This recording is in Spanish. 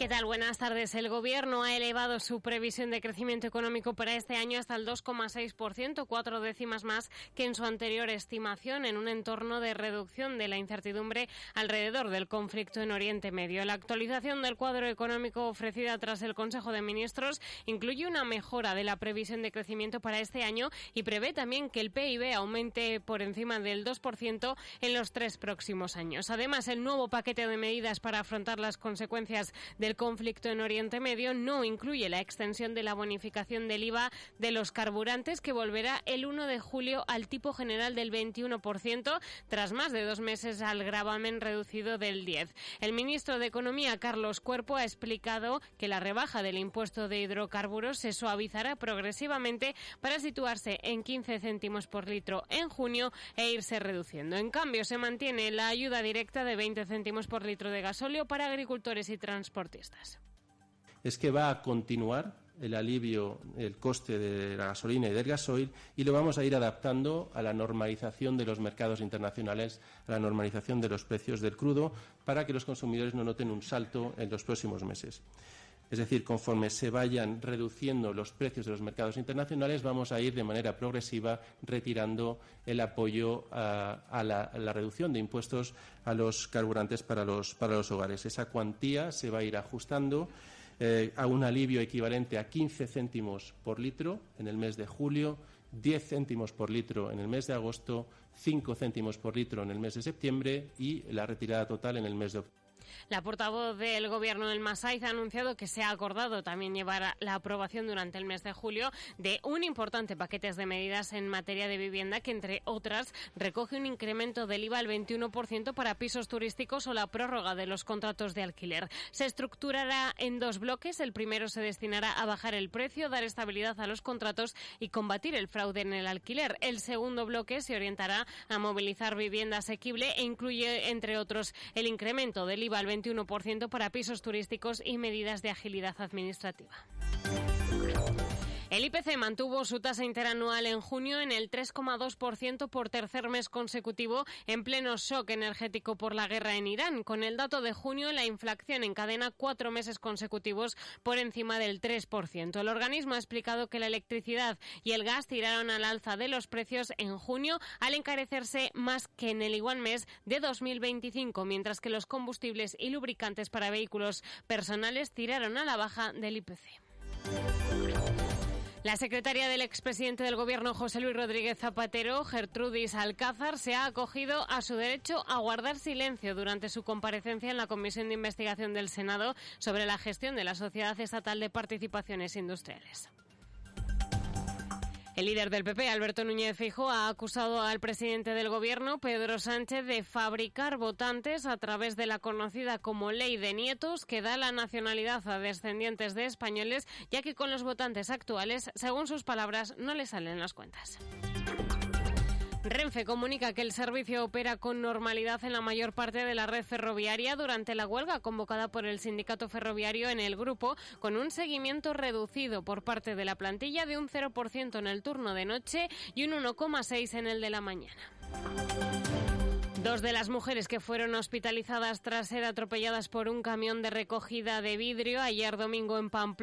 ¿Qué tal? Buenas tardes. El Gobierno ha elevado su previsión de crecimiento económico para este año hasta el 2,6%, 4 décimas más que en su anterior estimación, en un entorno de reducción de la incertidumbre alrededor del conflicto en Oriente Medio. La actualización del cuadro económico ofrecida tras el Consejo de Ministros incluye una mejora de la previsión de crecimiento para este año y prevé también que el PIB aumente por encima del 2% en los 3 próximos años. Además, el nuevo paquete de medidas para afrontar las consecuencias del conflicto en Oriente Medio no incluye la extensión de la bonificación del IVA de los carburantes, que volverá el 1 de julio al tipo general del 21%, tras más de 2 meses al gravamen reducido del 10%. El ministro de Economía, Carlos Cuerpo, ha explicado que la rebaja del impuesto de hidrocarburos se suavizará progresivamente para situarse en 15 céntimos por litro en junio e irse reduciendo. En cambio, se mantiene la ayuda directa de 20 céntimos por litro de gasóleo para agricultores y transportistas. Es que va a continuar el alivio del coste de la gasolina y del gasoil, y lo vamos a ir adaptando a la normalización de los mercados internacionales, a la normalización de los precios del crudo, para que los consumidores no noten un salto en los próximos meses. Es decir, conforme se vayan reduciendo los precios de los mercados internacionales, vamos a ir de manera progresiva retirando el apoyo a la reducción de impuestos a los carburantes para los hogares. Esa cuantía se va a ir ajustando a un alivio equivalente a 15 céntimos por litro en el mes de julio, 10 céntimos por litro en el mes de agosto, 5 céntimos por litro en el mes de septiembre y la retirada total en el mes de octubre. La portavoz del Gobierno, Elma Saiz, ha anunciado que se ha acordado también llevar la aprobación durante el mes de julio de un importante paquete de medidas en materia de vivienda que, entre otras, recoge un incremento del IVA al 21% para pisos turísticos o la prórroga de los contratos de alquiler. Se estructurará en 2 bloques. El primero se destinará a bajar el precio, dar estabilidad a los contratos y combatir el fraude en el alquiler. El segundo bloque se orientará a movilizar vivienda asequible e incluye, entre otros, el incremento del IVA al 21% para pisos turísticos y medidas de agilidad administrativa. El IPC mantuvo su tasa interanual en junio en el 3,2% por tercer mes consecutivo, en pleno shock energético por la guerra en Irán. Con el dato de junio, la inflación encadena 4 meses consecutivos por encima del 3%. El organismo ha explicado que la electricidad y el gas tiraron al alza de los precios en junio, al encarecerse más que en el igual mes de 2025, mientras que los combustibles y lubricantes para vehículos personales tiraron a la baja del IPC. La secretaria del expresidente del Gobierno, José Luis Rodríguez Zapatero, Gertrudis Alcázar, se ha acogido a su derecho a guardar silencio durante su comparecencia en la Comisión de Investigación del Senado sobre la gestión de la Sociedad Estatal de Participaciones Industriales. El líder del PP, Alberto Núñez Feijóo, ha acusado al presidente del Gobierno, Pedro Sánchez, de fabricar votantes a través de la conocida como Ley de Nietos, que da la nacionalidad a descendientes de españoles, ya que con los votantes actuales, según sus palabras, no le salen las cuentas. Renfe comunica que el servicio opera con normalidad en la mayor parte de la red ferroviaria durante la huelga convocada por el sindicato ferroviario en el grupo, con un seguimiento reducido por parte de la plantilla de un 0% en el turno de noche y un 1,6% en el de la mañana. 2 de las mujeres que fueron hospitalizadas tras ser atropelladas por un camión de recogida de vidrio ayer domingo en Pamplona